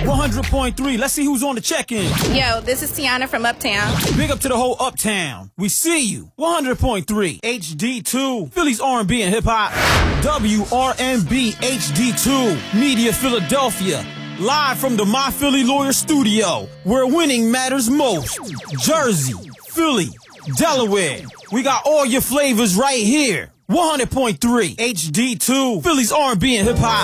100.3. Let's see who's on the check-in. Yo, this is Tiana from Uptown. Big up to the whole Uptown. We see you. 100.3 HD2. Philly's R&B and hip-hop. WRNB HD2. Media Philadelphia. Live from the My Philly Lawyer Studio, where winning matters most. Jersey, Philly, Delaware. We got all your flavors right here. 100.3 HD2. Philly's R&B and hip-hop.